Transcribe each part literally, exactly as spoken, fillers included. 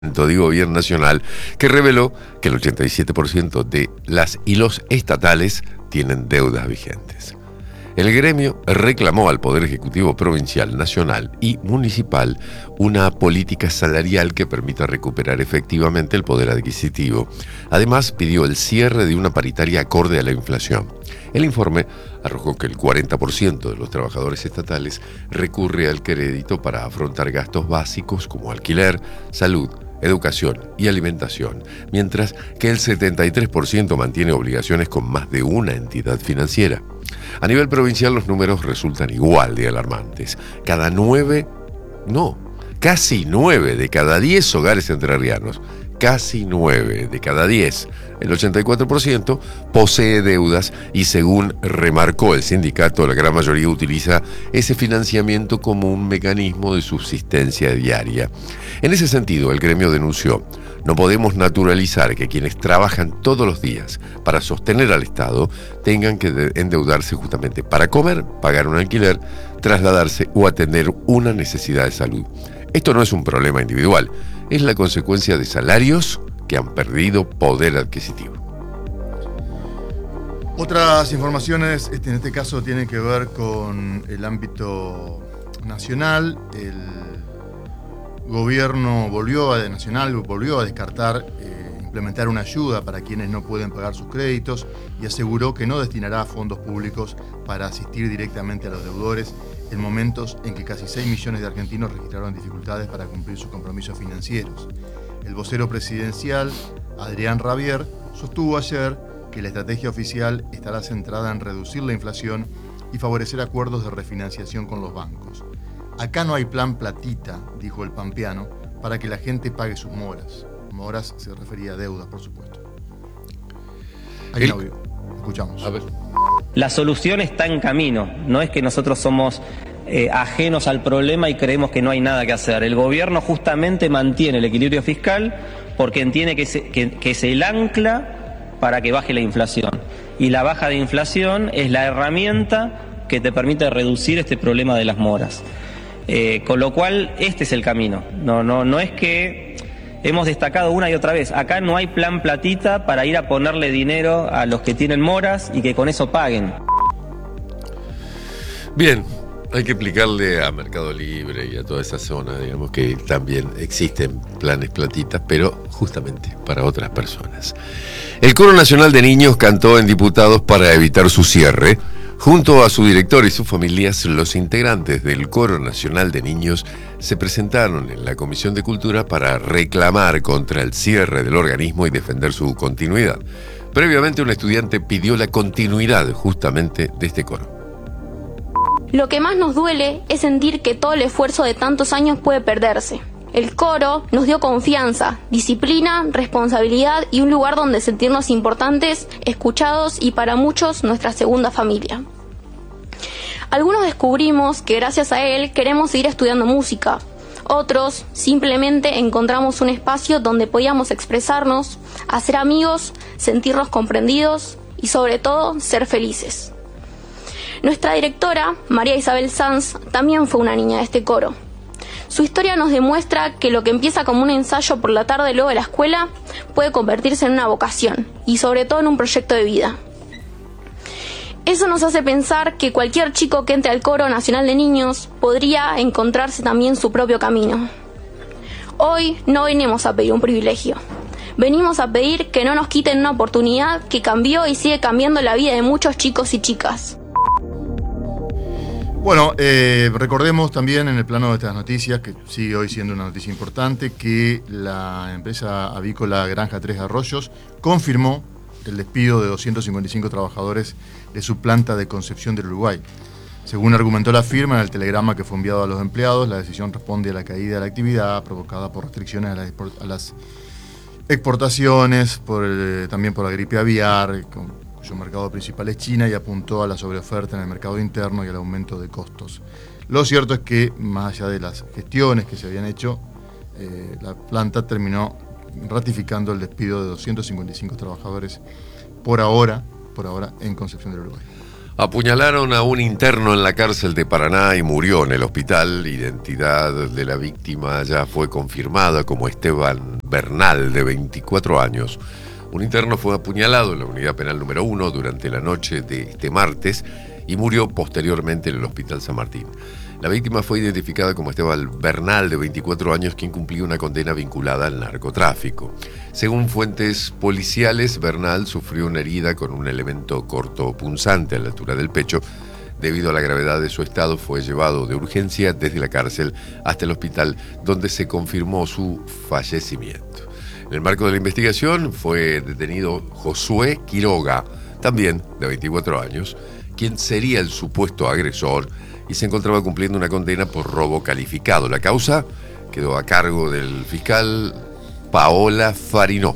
de Gobierno Nacional, que reveló que el ochenta y siete por ciento de las y los estatales tienen deudas vigentes. El gremio reclamó al Poder Ejecutivo provincial, nacional y municipal una política salarial que permita recuperar efectivamente el poder adquisitivo. Además, pidió el cierre de una paritaria acorde a la inflación. El informe arrojó que el cuarenta por ciento de los trabajadores estatales recurre al crédito para afrontar gastos básicos como alquiler, salud, educación y alimentación, mientras que el setenta y tres por ciento mantiene obligaciones con más de una entidad financiera. A nivel provincial los números resultan igual de alarmantes. Cada nueve, no, casi nueve de cada diez hogares entrerrianos, casi nueve de cada diez, el ochenta y cuatro por ciento, posee deudas y, según remarcó el sindicato, la gran mayoría utiliza ese financiamiento como un mecanismo de subsistencia diaria. En ese sentido, el gremio denunció: no podemos naturalizar que quienes trabajan todos los días para sostener al Estado tengan que endeudarse justamente para comer, pagar un alquiler, trasladarse o atender una necesidad de salud. Esto no es un problema individual, es la consecuencia de salarios que han perdido poder adquisitivo. Otras informaciones, este, en este caso, tienen que ver con el ámbito nacional. El gobierno volvió a, nacional volvió a descartar eh, implementar una ayuda para quienes no pueden pagar sus créditos y aseguró que no destinará fondos públicos para asistir directamente a los deudores en momentos en que casi seis millones de argentinos registraron dificultades para cumplir sus compromisos financieros. El vocero presidencial, Adrián Rabier, sostuvo ayer que la estrategia oficial estará centrada en reducir la inflación y favorecer acuerdos de refinanciación con los bancos. Acá no hay plan platita, dijo el pampeano, para que la gente pague sus moras. Moras se refería a deudas, por supuesto. Hay un audio. Escuchamos. A ver. La solución está en camino. No es que nosotros somos eh, ajenos al problema y creemos que no hay nada que hacer. El gobierno justamente mantiene el equilibrio fiscal porque entiende que, se, que, que es el ancla para que baje la inflación. Y la baja de inflación es la herramienta que te permite reducir este problema de las moras. Eh, con lo cual, este es el camino. No, no, no es que hemos destacado una y otra vez. Acá no hay plan platita para ir a ponerle dinero a los que tienen moras y que con eso paguen. Bien, hay que explicarle a Mercado Libre y a toda esa zona, digamos, que también existen planes platitas, pero justamente para otras personas. El Coro Nacional de Niños cantó en Diputados para evitar su cierre. Junto a su director y sus familias, los integrantes del Coro Nacional de Niños se presentaron en la Comisión de Cultura para reclamar contra el cierre del organismo y defender su continuidad. Previamente, un estudiante pidió la continuidad justamente de este coro. Lo que más nos duele es sentir que todo el esfuerzo de tantos años puede perderse. El coro nos dio confianza, disciplina, responsabilidad y un lugar donde sentirnos importantes, escuchados y para muchos nuestra segunda familia. Algunos descubrimos que gracias a él queremos seguir estudiando música. Otros simplemente encontramos un espacio donde podíamos expresarnos, hacer amigos, sentirnos comprendidos y sobre todo ser felices. Nuestra directora, María Isabel Sanz, también fue una niña de este coro. Su historia nos demuestra que lo que empieza como un ensayo por la tarde luego de la escuela puede convertirse en una vocación y sobre todo en un proyecto de vida. Eso nos hace pensar que cualquier chico que entre al Coro Nacional de Niños podría encontrarse también su propio camino. Hoy no venimos a pedir un privilegio. Venimos a pedir que no nos quiten una oportunidad que cambió y sigue cambiando la vida de muchos chicos y chicas. Bueno, eh, recordemos también en el plano de estas noticias, que sigue hoy siendo una noticia importante, que la empresa avícola Granja Tres Arroyos confirmó el despido de doscientos cincuenta y cinco trabajadores de su planta de Concepción del Uruguay. Según argumentó la firma en el telegrama que fue enviado a los empleados, la decisión responde a la caída de la actividad provocada por restricciones a las, a las exportaciones, por, eh, también por la gripe aviar, con, cuyo mercado principal es China, y apuntó a la sobreoferta en el mercado interno y al aumento de costos. Lo cierto es que, más allá de las gestiones que se habían hecho, eh, la planta terminó ratificando el despido de doscientos cincuenta y cinco trabajadores por ahora, por ahora en Concepción del Uruguay. Apuñalaron a un interno en la cárcel de Paraná y murió en el hospital. Identidad de la víctima ya fue confirmada como Esteban Bernal, de veinticuatro años. Un interno fue apuñalado en la unidad penal número uno durante la noche de este martes y murió posteriormente en el Hospital San Martín. La víctima fue identificada como Esteban Bernal, de veinticuatro años, quien cumplía una condena vinculada al narcotráfico. Según fuentes policiales, Bernal sufrió una herida con un elemento cortopunzante a la altura del pecho. Debido a la gravedad de su estado, fue llevado de urgencia desde la cárcel hasta el hospital, donde se confirmó su fallecimiento. En el marco de la investigación fue detenido Josué Quiroga, también de veinticuatro años, quien sería el supuesto agresor y se encontraba cumpliendo una condena por robo calificado. La causa quedó a cargo del fiscal Paola Farinó.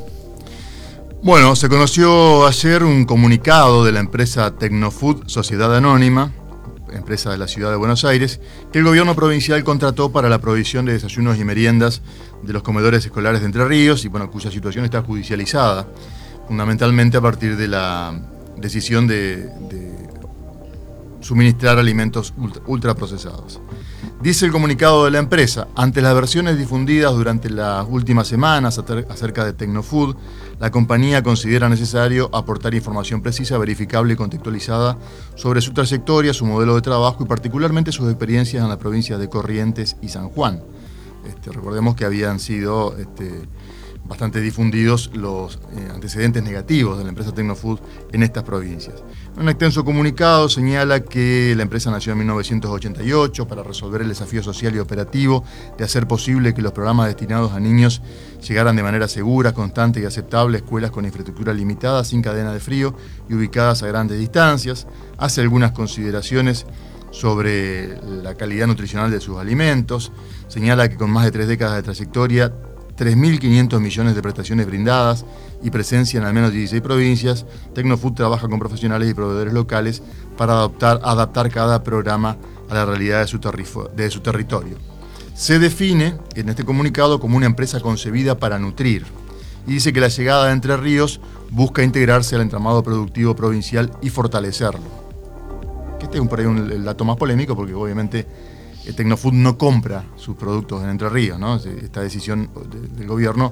Bueno, se conoció ayer un comunicado de la empresa Tecnofood Sociedad Anónima, empresa de la ciudad de Buenos Aires, que el gobierno provincial contrató para la provisión de desayunos y meriendas de los comedores escolares de Entre Ríos y bueno, cuya situación está judicializada, fundamentalmente a partir de la decisión de, de suministrar alimentos ultra, ultraprocesados. Dice el comunicado de la empresa: ante las versiones difundidas durante las últimas semanas acerca de Tecnofood, la compañía considera necesario aportar información precisa, verificable y contextualizada sobre su trayectoria, su modelo de trabajo y particularmente sus experiencias en la provincia de Corrientes y San Juan. Este, recordemos que habían sido este, bastante difundidos los eh, antecedentes negativos de la empresa Tecnofood en estas provincias. Un extenso comunicado señala que la empresa nació en mil novecientos ochenta y ocho para resolver el desafío social y operativo de hacer posible que los programas destinados a niños llegaran de manera segura, constante y aceptable a escuelas con infraestructura limitada, sin cadena de frío y ubicadas a grandes distancias. Hace algunas consideraciones sobre la calidad nutricional de sus alimentos. Señala que con más de tres décadas de trayectoria, tres mil quinientos millones de prestaciones brindadas y presencia en al menos dieciséis provincias, Tecnofood trabaja con profesionales y proveedores locales para adoptar, adaptar cada programa a la realidad de su, terrifo, de su territorio. Se define en este comunicado como una empresa concebida para nutrir y dice que la llegada de Entre Ríos busca integrarse al entramado productivo provincial y fortalecerlo. Que este es un, por ahí un, el dato más polémico porque obviamente Tecnofood no compra sus productos en Entre Ríos, ¿no? Esta decisión del gobierno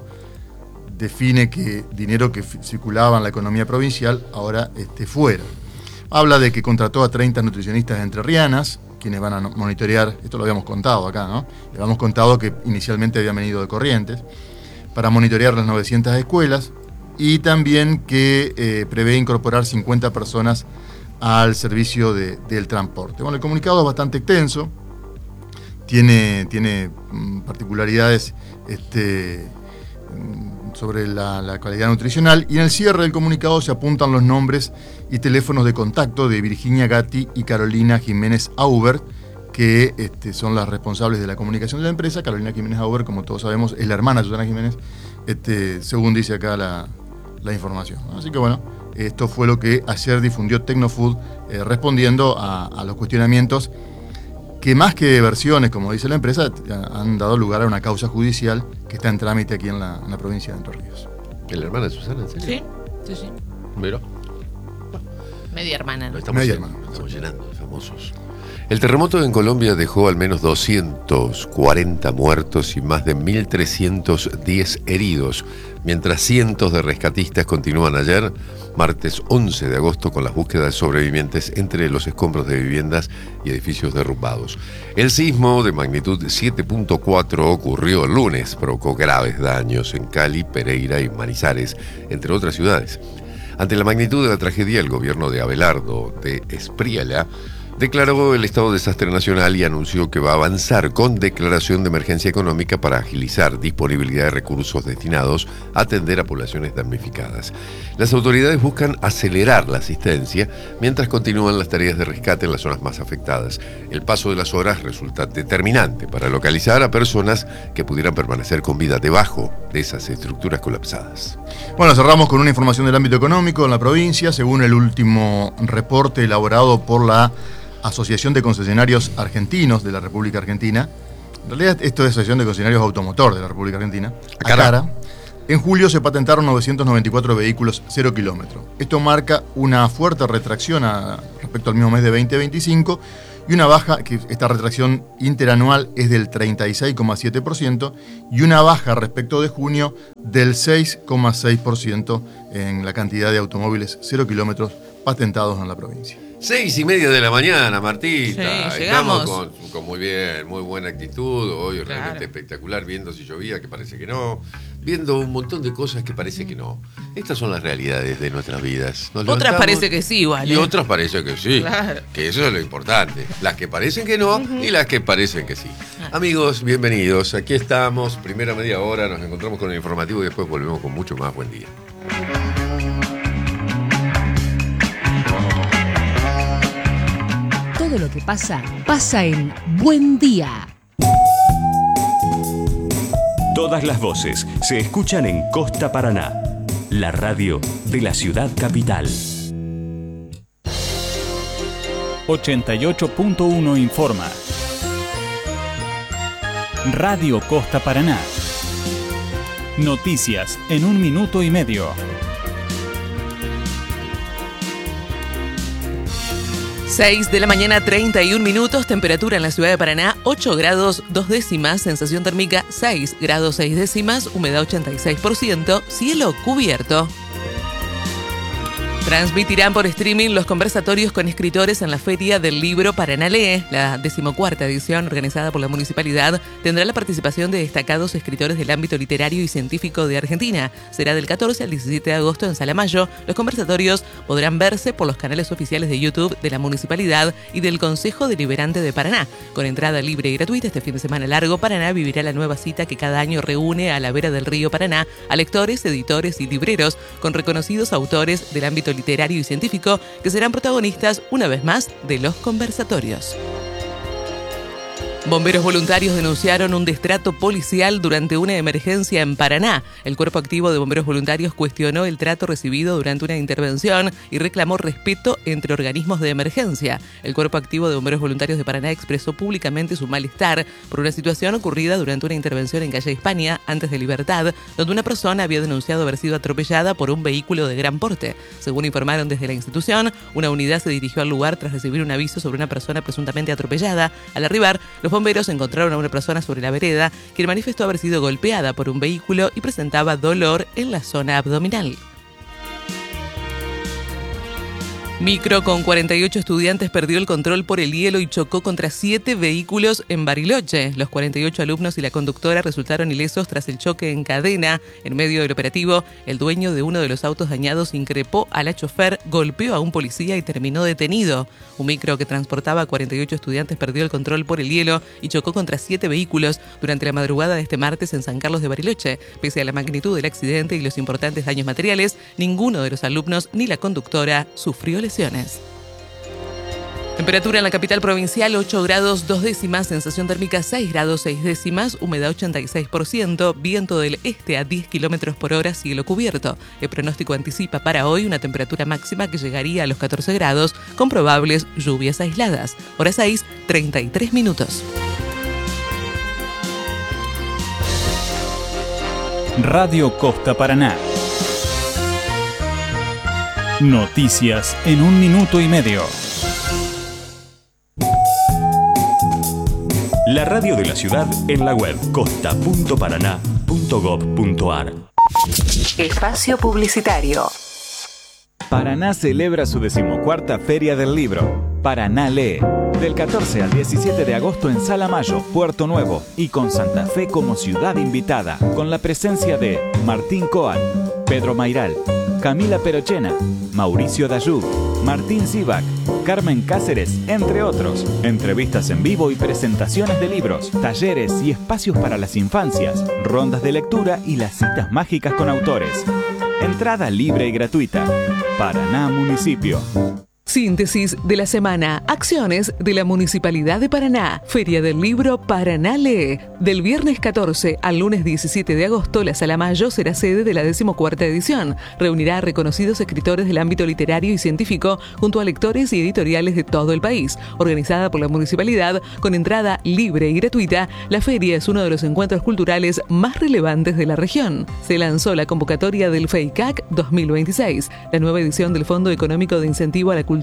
define que dinero que circulaba en la economía provincial ahora esté fuera. Habla de que contrató a treinta nutricionistas entrerrianas, quienes van a monitorear, esto lo habíamos contado acá, ¿no? Le habíamos contado que inicialmente habían venido de Corrientes, para monitorear las novecientas escuelas y también que eh, prevé incorporar cincuenta personas al servicio de, del transporte. Bueno, el comunicado es bastante extenso. Tiene, tiene particularidades este, sobre la, la calidad nutricional y en el cierre del comunicado se apuntan los nombres y teléfonos de contacto de Virginia Gatti y Carolina Jiménez Auber, que este, son las responsables de la comunicación de la empresa. Carolina Jiménez Auber, como todos sabemos, es la hermana de Susana Jiménez, este, según dice acá la, la información. Así que bueno, esto fue lo que ayer difundió Tecnofood eh, respondiendo a, a los cuestionamientos que más que versiones, como dice la empresa, han dado lugar a una causa judicial que está en trámite aquí en la, en la provincia de Entre Ríos. ¿Es la hermana de Susana, en serio? Sí, sí, sí. Mira. Media hermana, ¿no? Estamos, Media llenando, hermana. estamos llenando de famosos. El terremoto en Colombia dejó al menos doscientos cuarenta muertos y más de mil trescientos diez heridos, mientras cientos de rescatistas continúan ayer, martes once de agosto, con las búsquedas de sobrevivientes entre los escombros de viviendas y edificios derrumbados. El sismo de magnitud siete punto cuatro ocurrió el lunes, provocó graves daños en Cali, Pereira y Manizales, entre otras ciudades. Ante la magnitud de la tragedia, el gobierno de Abelardo de Espriella declaró el estado de desastre nacional y anunció que va a avanzar con declaración de emergencia económica para agilizar disponibilidad de recursos destinados a atender a poblaciones damnificadas. Las autoridades buscan acelerar la asistencia mientras continúan las tareas de rescate en las zonas más afectadas. El paso de las horas resulta determinante para localizar a personas que pudieran permanecer con vida debajo de esas estructuras colapsadas. Bueno, cerramos con una información del ámbito económico en la provincia. Según el último reporte elaborado por la Asociación de Concesionarios Argentinos de la República Argentina, en realidad esto es Asociación de Concesionarios Automotor de la República Argentina, ACARA, en julio se patentaron novecientos noventa y cuatro vehículos cero kilómetros. Esto marca una fuerte retracción a, respecto al mismo mes de veinte veinticinco y una baja, que esta retracción interanual es del treinta y seis coma siete por ciento, y una baja respecto de junio del seis coma seis por ciento en la cantidad de automóviles cero kilómetros patentados en la provincia. Seis y media de la mañana, Martita. Sí, llegamos. Estamos con, con muy bien, muy buena actitud. Hoy Claro. realmente espectacular, viendo si llovía, que parece que no. Viendo un montón de cosas que parece que no. Estas son las realidades de nuestras vidas. Nos Otras levantamos parece que sí, igual. Y ¿eh? otras parece que sí. Claro. Que eso es lo importante. Las que parecen que no y las que parecen que sí. Ah. Amigos, bienvenidos. Aquí estamos, primera media hora. Nos encontramos con el informativo y después volvemos con mucho más. Buen día. Todo lo que pasa, pasa en Buen Día. Todas las voces se escuchan en Costa Paraná, la radio de la ciudad capital. ochenta y ocho punto uno informa. Radio Costa Paraná. Noticias en un minuto y medio. seis de la mañana, treinta y un minutos, temperatura en la ciudad de Paraná, ocho grados dos décimas, sensación térmica seis grados seis décimas, humedad ochenta y seis por ciento, cielo cubierto. Transmitirán por streaming los conversatorios con escritores en la Feria del Libro Paraná Lee. La decimocuarta edición, organizada por la municipalidad, tendrá la participación de destacados escritores del ámbito literario y científico de Argentina. Será del catorce al diecisiete de agosto en Sala Mayo. Los conversatorios podrán verse por los canales oficiales de YouTube de la municipalidad y del Consejo Deliberante de Paraná. Con entrada libre y gratuita, este fin de semana largo, Paraná vivirá la nueva cita que cada año reúne a la vera del río Paraná a lectores, editores y libreros con reconocidos autores del ámbito literario y científico que serán protagonistas una vez más de los conversatorios. Bomberos voluntarios denunciaron un destrato policial durante una emergencia en Paraná. El Cuerpo Activo de Bomberos Voluntarios cuestionó el trato recibido durante una intervención y reclamó respeto entre organismos de emergencia. El Cuerpo Activo de Bomberos Voluntarios de Paraná expresó públicamente su malestar por una situación ocurrida durante una intervención en calle Hispania, antes de Libertad, donde una persona había denunciado haber sido atropellada por un vehículo de gran porte. Según informaron desde la institución, una unidad se dirigió al lugar tras recibir un aviso sobre una persona presuntamente atropellada. Al arribar, los bomberos encontraron a una persona sobre la vereda, quien manifestó haber sido golpeada por un vehículo y presentaba dolor en la zona abdominal. Micro con cuarenta y ocho estudiantes perdió el control por el hielo y chocó contra siete vehículos en Bariloche. Los cuarenta y ocho alumnos y la conductora resultaron ilesos tras el choque en cadena. En medio del operativo, el dueño de uno de los autos dañados increpó a la chofer, golpeó a un policía y terminó detenido. Un micro que transportaba a cuarenta y ocho estudiantes perdió el control por el hielo y chocó contra siete vehículos durante la madrugada de este martes en San Carlos de Bariloche. Pese a la magnitud del accidente y los importantes daños materiales, ninguno de los alumnos ni la conductora sufrió lesiones. Temperatura en la capital provincial ocho grados dos décimas, sensación térmica seis grados seis décimas, humedad ochenta y seis por ciento, viento del este a diez kilómetros por hora, cielo cubierto. El pronóstico anticipa para hoy una temperatura máxima que llegaría a los catorce grados, con probables lluvias aisladas. Hora seis, treinta y tres minutos. Radio Costa Paraná. Noticias en un minuto y medio. La radio de la ciudad en la web costa punto paraná punto gob punto ar. Espacio publicitario. Paraná celebra su decimocuarta Feria del Libro. Paraná Lee. Del catorce al diecisiete de agosto en Sala Mayo, Puerto Nuevo, y con Santa Fe como ciudad invitada, con la presencia de Martín Coan, Pedro Mairal, Camila Perochena, Mauricio Dayú, Martín Zivac, Carmen Cáceres, entre otros. Entrevistas en vivo y presentaciones de libros, talleres y espacios para las infancias, rondas de lectura y las citas mágicas con autores. Entrada libre y gratuita. Paraná Municipio. Síntesis de la semana. Acciones de la Municipalidad de Paraná. Feria del Libro Paraná Lee. Del viernes catorce al lunes diecisiete de agosto, la Sala Mayo será sede de la decimocuarta edición. Reunirá a reconocidos escritores del ámbito literario y científico junto a lectores y editoriales de todo el país. Organizada por la Municipalidad con entrada libre y gratuita, la feria es uno de los encuentros culturales más relevantes de la región. Se lanzó la convocatoria del FEICAC dos mil veintiséis, la nueva edición del Fondo Económico de Incentivo a la Cultura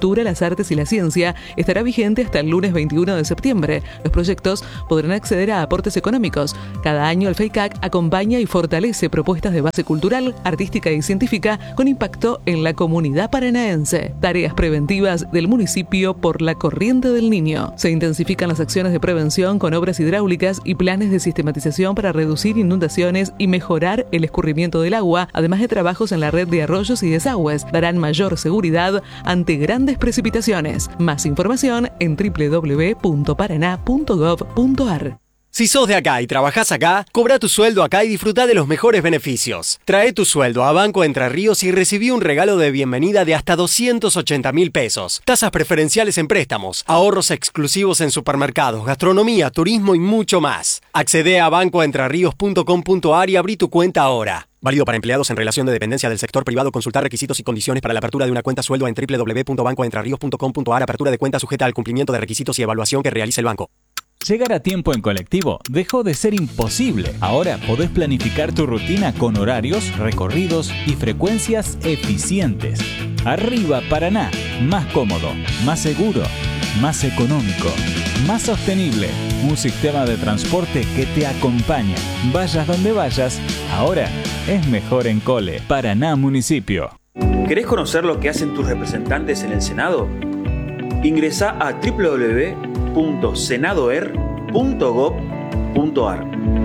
Cultura, las Artes y la Ciencia estará vigente hasta el lunes veintiuno de septiembre. Los proyectos podrán acceder a aportes económicos. Cada año el FEICAC acompaña y fortalece propuestas de base cultural, artística y científica con impacto en la comunidad paranaense. Tareas preventivas del municipio por la corriente del Niño. Se intensifican las acciones de prevención con obras hidráulicas y planes de sistematización para reducir inundaciones y mejorar el escurrimiento del agua, además de trabajos en la red de arroyos y desagües. Darán mayor seguridad ante grandes precipitaciones. Más información en doble u doble u doble u punto paraná punto gov punto ar. Si sos de acá y trabajás acá, cobra tu sueldo acá y disfruta de los mejores beneficios. Trae tu sueldo a Banco Entre Ríos y recibí un regalo de bienvenida de hasta doscientos ochenta mil pesos. Tasas preferenciales en préstamos, ahorros exclusivos en supermercados, gastronomía, turismo y mucho más. Accede a banco entre ríos punto com punto ar y abrí tu cuenta ahora. Válido para empleados en relación de dependencia del sector privado. Consultar requisitos y condiciones para la apertura de una cuenta sueldo en doble u doble u doble u punto banco entre ríos punto com punto ar. Apertura de cuenta sujeta al cumplimiento de requisitos y evaluación que realice el banco. Llegar a tiempo en colectivo dejó de ser imposible. Ahora podés planificar tu rutina con horarios, recorridos y frecuencias eficientes. Arriba Paraná, más cómodo, más seguro, más económico, más sostenible. Un sistema de transporte que te acompaña. Vayas donde vayas, ahora es mejor en Cole. Paraná Municipio. ¿Querés conocer lo que hacen tus representantes en el Senado? Ingresá a doble u doble u doble u punto senadoer punto gov punto ar.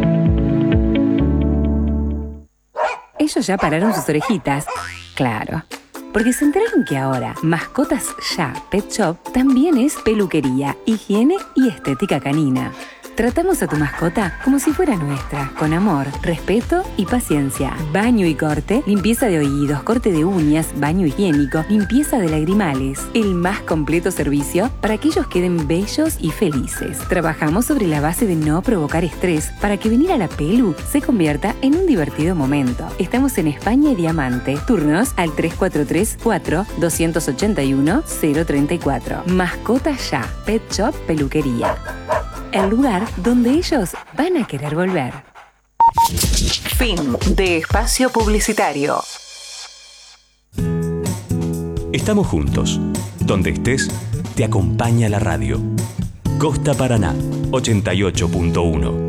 Ellos ya pararon sus orejitas. Claro. Porque se enteraron que ahora Mascotas Ya Pet Shop también es peluquería, higiene y estética canina. Tratamos a tu mascota como si fuera nuestra, con amor, respeto y paciencia. Baño y corte, limpieza de oídos, corte de uñas, baño higiénico, limpieza de lagrimales. El más completo servicio para que ellos queden bellos y felices. Trabajamos sobre la base de no provocar estrés para que venir a la pelu se convierta en un divertido momento. Estamos en España y Diamante. Turnos al tres cuatro tres, cuatro, dos ocho uno, cero tres cuatro. Mascotas Ya Pet Shop Peluquería. El lugar donde ellos van a querer volver. Fin de espacio publicitario. Estamos juntos. Donde estés, te acompaña la radio. Costa Paraná, ochenta y ocho punto uno.